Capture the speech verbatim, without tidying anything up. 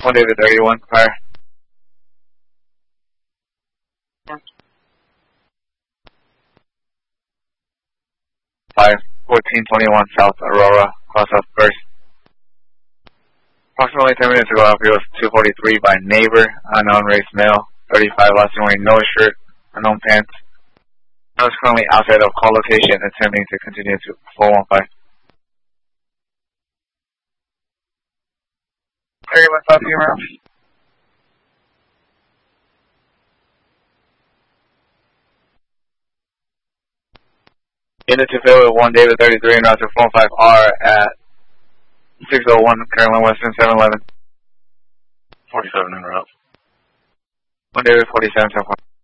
one David thirty-one, fire. five fourteen twenty-one South Aurora, cross up first. Approximately ten minutes ago, Alfie was two forty-three by neighbor, unknown race male, thirty-five, last wearing no shirt, unknown pants. I was currently outside of call location, attempting to continue to four one five. Harry, what's up, you around? Unit to fill with one David thirty-three and route to four five R at six oh one Carolyn Western seven eleven. forty-seven en route. one David forty-seven, so far.